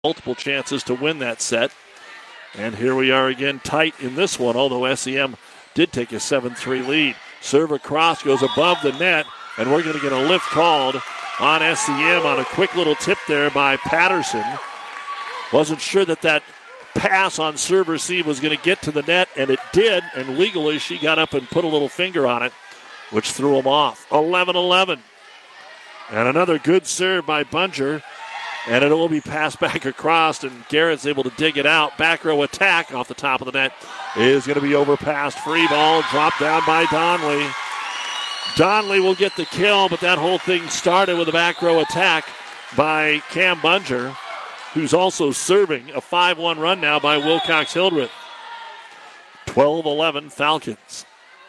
multiple chances to win that set. And here we are again tight in this one, although SEM did take a 7-3 lead. Serve across, goes above the net, and we're going to get a lift called on SEM on a quick little tip there by Patterson. Wasn't sure that pass on serve receive was going to get to the net, and it did, and legally she got up and put a little finger on it, which threw him off. 11-11. And another good serve by Bunger, and it will be passed back across, and Garrett's able to dig it out. Back row attack off the top of the net is going to be overpassed. Free ball dropped down by Donley. Donley will get the kill, but that whole thing started with a back row attack by Cam Bunger, who's also serving. A 5-1 run now by Wilcox-Hildreth. 12-11 Falcons.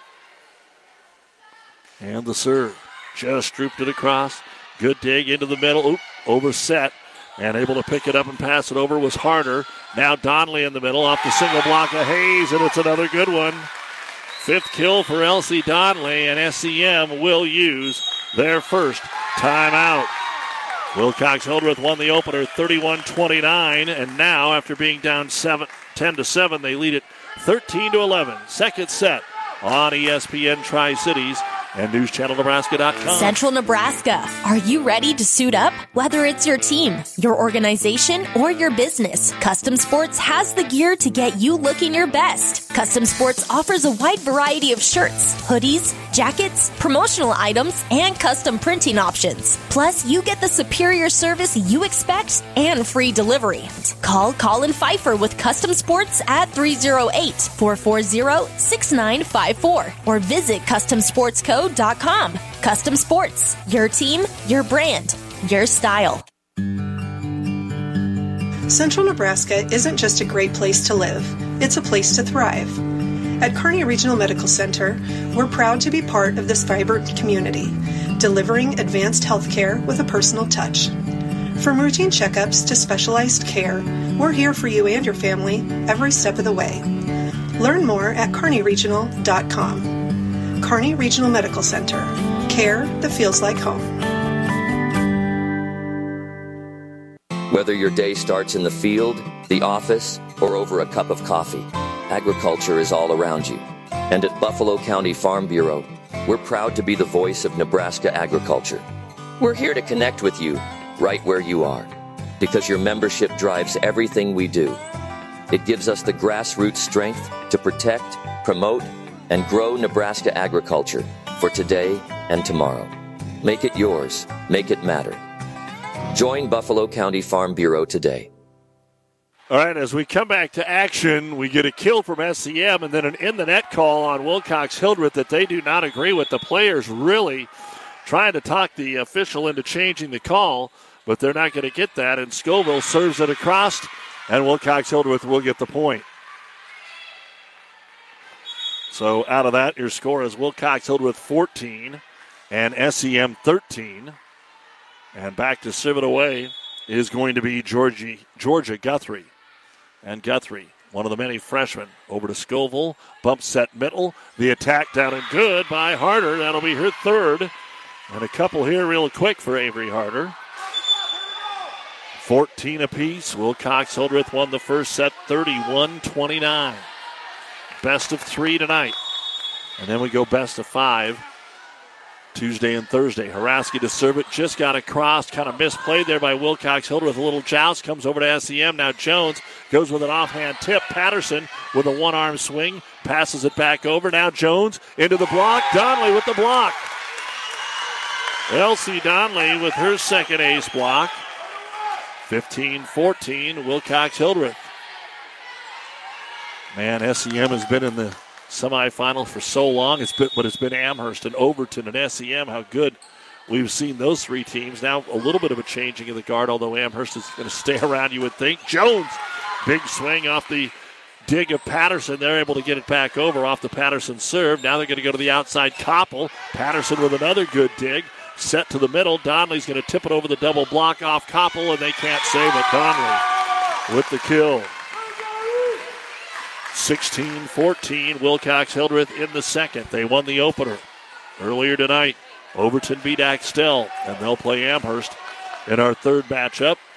And the serve. Just strooped it across. Good dig into the middle. Overset. And able to pick it up and pass it over was Harder. Now Donley in the middle off the single block of Hayes, and it's another good one. 5th kill for Elsie Donley, and SEM will use their first timeout. Wilcox-Hildreth won the opener 31-29, and now after being down 10-7, they lead it 13-11. Second set on ESPN Tri-Cities and NewsChannelNebraska.com. Central Nebraska. Are you ready to suit up? Whether it's your team, your organization, or your business, Custom Sports has the gear to get you looking your best. Custom Sports offers a wide variety of shirts, hoodies, jackets, promotional items, and custom printing options. Plus, you get the superior service you expect and free delivery. Call Colin Pfeiffer with Custom Sports at 308-440-6954 or visit CustomSportsCo.com. Custom Sports. Your team, your brand, your style. Central Nebraska isn't just a great place to live, it's a place to thrive. At Kearney Regional Medical Center, we're proud to be part of this vibrant community, delivering advanced health care with a personal touch. From routine checkups to specialized care, we're here for you and your family every step of the way. Learn more at kearneyregional.com. Kearney Regional Medical Center. Care that feels like home. Whether your day starts in the field, the office, or over a cup of coffee, agriculture is all around you. And at Buffalo County Farm Bureau, we're proud to be the voice of Nebraska agriculture. We're here to connect with you right where you are, because your membership drives everything we do. It gives us the grassroots strength to protect, promote, and grow Nebraska agriculture for today and tomorrow. Make it yours. Make it matter. Join Buffalo County Farm Bureau today. All right, as we come back to action, we get a kill from SEM and then an in-the-net call on Wilcox-Hildreth that they do not agree with. The players really trying to talk the official into changing the call, but they're not going to get that, and Scoville serves it across, and Wilcox-Hildreth will get the point. So out of that, your score is Wilcox-Hildreth 14 and SEM 13. And back to serve it away is going to be Georgia Guthrie. And Guthrie, one of the many freshmen, over to Scoville. Bump set middle. The attack down and good by Harder. That'll be her third. And a couple here real quick for Avery Harder. 14 apiece. Wilcox-Hildreth won the first set 31-29. Best of 3 tonight. And then we go best of 5 Tuesday and Thursday. Haraski to serve it. Just got across. Kind of misplayed there by Wilcox-Hildreth. A little joust. Comes over to SEM. Now Jones goes with an offhand tip. Patterson with a one-arm swing. Passes it back over. Now Jones into the block. Donley with the block. Elsie Donley with her second ace block. 15-14 Wilcox-Hildreth. Man, SEM has been in the semifinal for so long. It's been Amherst and Overton and SEM. How good we've seen those three teams. Now a little bit of a changing of the guard, although Amherst is going to stay around, you would think. Jones, big swing off the dig of Patterson. They're able to get it back over off the Patterson serve. Now they're going to go to the outside. Koppel. Patterson with another good dig. Set to the middle. Donley's going to tip it over the double block off Koppel, and they can't save it. Donley with the kill. 16-14, Wilcox-Hildreth in the second. They won the opener earlier tonight. Overton beat Axtell, and they'll play Amherst in our third matchup.